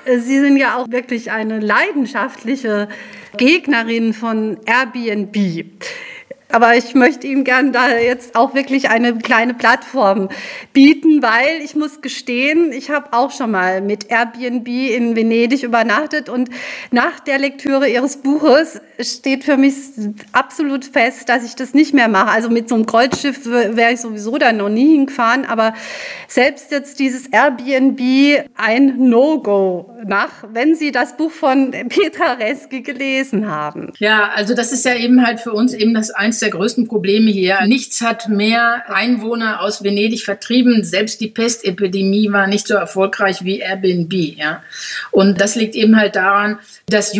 Sie sind ja auch wirklich eine leidenschaftliche Gegnerin von Airbnb. Aber ich möchte Ihnen gern da jetzt auch wirklich eine kleine Plattform bieten, weil ich muss gestehen, ich habe auch schon mal mit Airbnb in Venedig übernachtet und nach der Lektüre Ihres Buches steht für mich absolut fest, dass ich das nicht mehr mache. Also mit so einem Kreuzschiff wäre ich sowieso da noch nie hingefahren, aber selbst jetzt dieses Airbnb ein No-Go wenn Sie das Buch von Petra Reske gelesen haben. Ja, also das ist ja eben halt für uns eben eins der größten Probleme hier. Nichts hat mehr Einwohner aus Venedig vertrieben. Selbst die Pestepidemie war nicht so erfolgreich wie Airbnb. Ja. Und das liegt eben halt daran, dass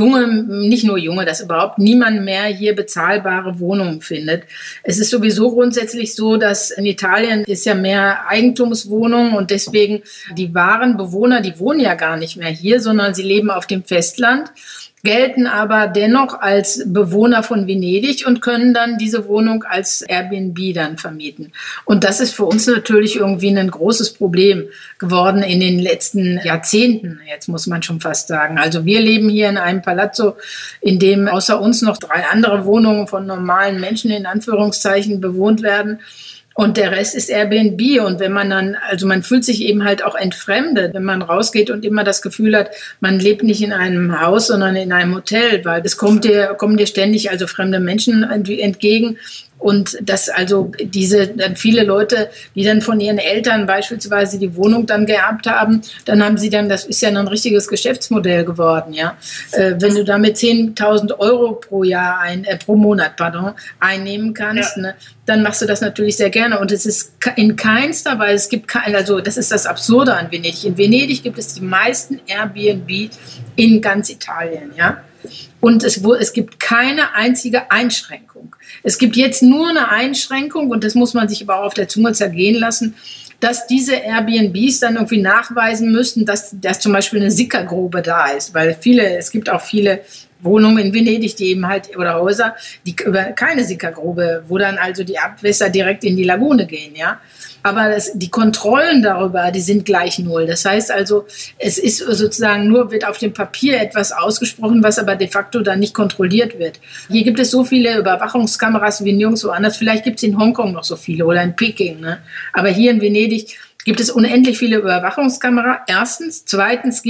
dass überhaupt niemand mehr hier bezahlbare Wohnungen findet. Es ist sowieso grundsätzlich so, dass in Italien ist ja mehr Eigentumswohnungen und deswegen die wahren Bewohner, die wohnen ja gar nicht mehr hier, sondern sie leben auf dem Festland, gelten aber dennoch als Bewohner von Venedig und können dann diese Wohnung als Airbnb dann vermieten. Und das ist für uns natürlich irgendwie ein großes Problem geworden in den letzten Jahrzehnten, jetzt muss man schon fast sagen. Also wir leben hier in einem Palazzo, in dem außer uns noch 3 andere Wohnungen von normalen Menschen in Anführungszeichen bewohnt werden. Und der Rest ist Airbnb. Und wenn man dann, also man fühlt sich eben halt auch entfremdet, wenn man rausgeht und immer das Gefühl hat, man lebt nicht in einem Haus, sondern in einem Hotel, weil es kommen dir ständig also fremde Menschen entgegen. Und dass also dann viele Leute, die dann von ihren Eltern beispielsweise die Wohnung dann geerbt haben, das ist ja ein richtiges Geschäftsmodell geworden, ja. Wenn du damit 10.000 Euro pro Monat einnehmen kannst, ne, dann machst du das natürlich sehr gerne. Und es ist in keinster Weise, das ist das Absurde an Venedig. In Venedig gibt es die meisten Airbnb in ganz Italien, ja. Und es gibt keine einzige Einschränkung. Es gibt jetzt nur eine Einschränkung, und das muss man sich aber auch auf der Zunge zergehen lassen, dass diese Airbnbs dann irgendwie nachweisen müssten, dass zum Beispiel eine Sickergrube da ist. Weil es gibt auch viele Wohnungen in Venedig, die eben halt, oder Häuser, die über keine Sickergrube, wo dann also die Abwässer direkt in die Lagune gehen, ja. Aber die Kontrollen darüber, die sind gleich null. Das heißt also, es ist sozusagen wird auf dem Papier etwas ausgesprochen, was aber de facto dann nicht kontrolliert wird. Hier gibt es so viele Überwachungskameras wie nirgendwo anders. Vielleicht gibt es in Hongkong noch so viele oder in Peking, ne? Aber hier in Venedig gibt es unendlich viele Überwachungskameras. Erstens. Zweitens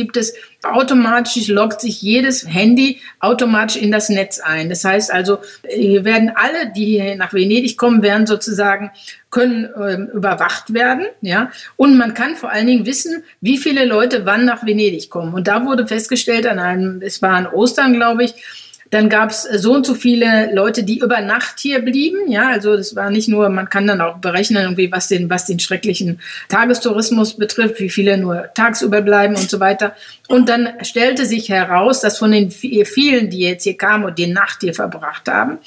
loggt sich jedes Handy automatisch in das Netz ein. Das heißt also, werden alle, die hier nach Venedig kommen, können überwacht werden, ja. Und man kann vor allen Dingen wissen, wie viele Leute wann nach Venedig kommen. Und da wurde festgestellt, es war an Ostern, glaube ich, dann gab es so und so viele Leute, die über Nacht hier blieben. Ja, also das war nicht nur, man kann dann auch berechnen, irgendwie, was den schrecklichen Tagestourismus betrifft, wie viele nur tagsüber bleiben und so weiter. Und dann stellte sich heraus, dass von den vielen, die jetzt hier kamen und die Nacht hier verbracht haben,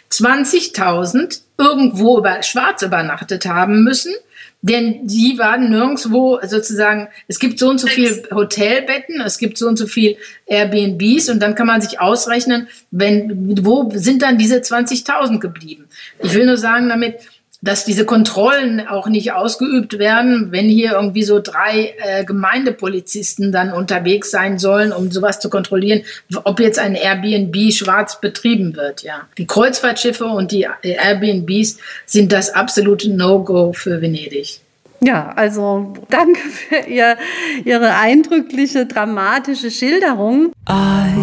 20.000 irgendwo schwarz übernachtet haben müssen. Denn die waren nirgendwo sozusagen, es gibt so und so viel Hotelbetten, es gibt so und so viel Airbnbs und dann kann man sich ausrechnen, wo sind dann diese 20.000 geblieben. Ich will nur sagen damit, dass diese Kontrollen auch nicht ausgeübt werden, wenn hier irgendwie so 3 Gemeindepolizisten dann unterwegs sein sollen, um sowas zu kontrollieren, ob jetzt ein Airbnb schwarz betrieben wird. Ja, die Kreuzfahrtschiffe und die Airbnbs sind das absolute No-Go für Venedig. Ja, also danke für Ihre eindrückliche, dramatische Schilderung.